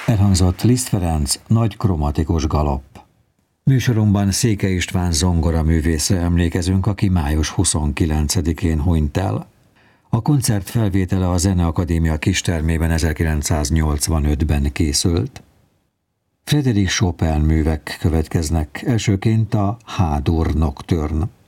Elhangzott Liszt Ferenc Nagy kromatikus galopp. Műsorunkban Székely István zongoraművészre emlékezünk, aki május 29-én hunyt el. A koncert felvétele a Zeneakadémia kistermében 1985-ben készült. Frédéric Chopin művek következnek, elsőként a H-dur Nocturne.